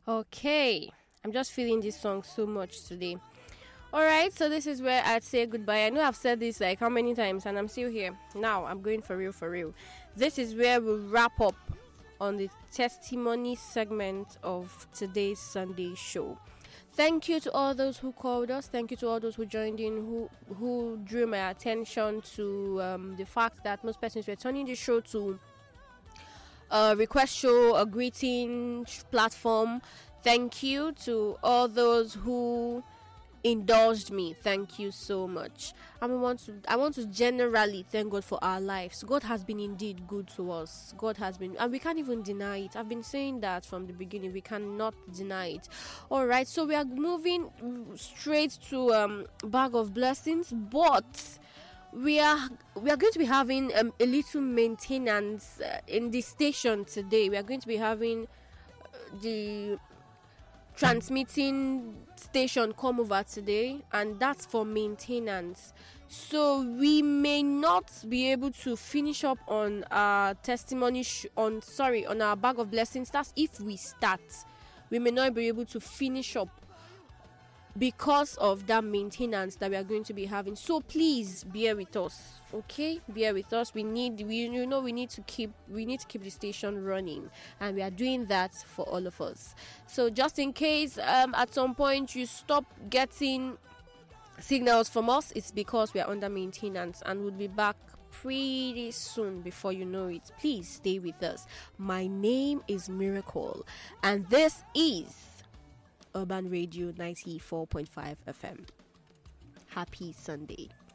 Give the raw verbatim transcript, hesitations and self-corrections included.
Okay, I'm just feeling this song so much today. All right, so this is where I'd say goodbye. I know I've said this like how many times, and I'm still here. Now I'm going for real, for real. This is where we'll wrap up on the testimony segment of today's Sunday show. Thank you to all those who called us. Thank you to all those who joined in, who who drew my attention to um, the fact that most persons were turning the show to a request show, a greeting platform. Thank you to all those who indulged me. Thank you so much. I want to I want to generally thank God for our lives. God has been indeed good to us. God has been, and we can't even deny it. I've been saying that from the beginning. We cannot deny it. All right, so we are moving straight to um bag of blessings, but we are we are going to be having um, a little maintenance uh, in the station today. We are going to be having uh, the transmitting station come over today, and that's for maintenance, so we may not be able to finish up on our testimony sh- on sorry on our bag of blessings. That's if we start, we may not be able to finish up because of that maintenance that we are going to be having. So please bear with us, okay? Bear with us. We need we you know we need to keep we need to keep the station running, and we are doing that for all of us. So just in case um at some point you stop getting signals from us, it's because we are under maintenance, and we'll be back pretty soon. Before you know it, please stay with us. My name is Miracle, and this is Urban Radio ninety-four point five F M. Happy Sunday.